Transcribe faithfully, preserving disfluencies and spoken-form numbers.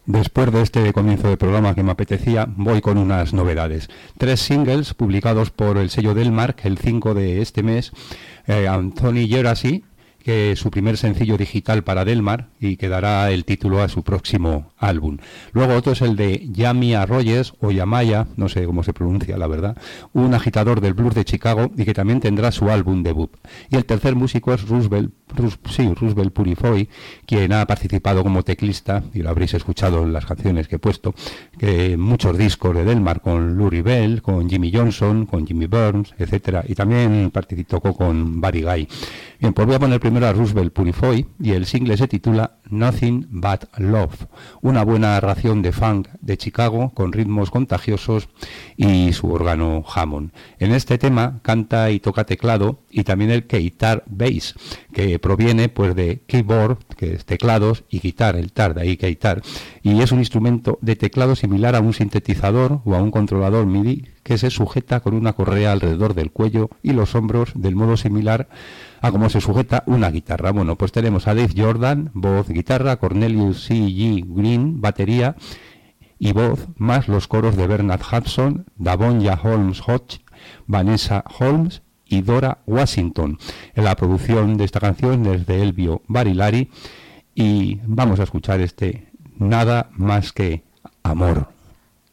Después de este comienzo de programa que me apetecía, voy con unas novedades. Tres singles publicados por el sello Delmark el cinco de este mes. Eh, Anthony Gerassi, que es su primer sencillo digital para Delmark y que dará el título a su próximo álbum. Luego otro es el de Jamia Rogers o Yamaya, no sé cómo se pronuncia la verdad, un agitador del blues de Chicago y que también tendrá su álbum debut. Y el tercer músico es Roosevelt, Rus, sí, Roosevelt Purifoy, quien ha participado como teclista, y lo habréis escuchado en las canciones que he puesto, que muchos discos de Delmark, con Lurie Bell, con Jimmy Johnson, con Jimmy Burns, etcétera, y también participó con Buddy Guy. Bien, pues voy a poner primero a Roosevelt Purifoy y el single se titula Nothing But Love, una buena ración de funk de Chicago con ritmos contagiosos y su órgano Hammond. En este tema canta y toca teclado y también el guitar bass, que proviene pues de keyboard, que es teclados, y guitar, el tar, de ahí guitar, y es un instrumento de teclado similar a un sintetizador o a un controlador MIDI que se sujeta con una correa alrededor del cuello y los hombros del modo similar a cómo se sujeta una guitarra. Bueno, pues tenemos a Dave Jordan, voz, guitarra, Cornelius C G Green, batería y voz, más los coros de Bernard Hudson, Davonia Holmes Hodge, Vanessa Holmes y Dora Washington. En la producción de esta canción es de Elvio Barilari y vamos a escuchar este Nada Más Que Amor.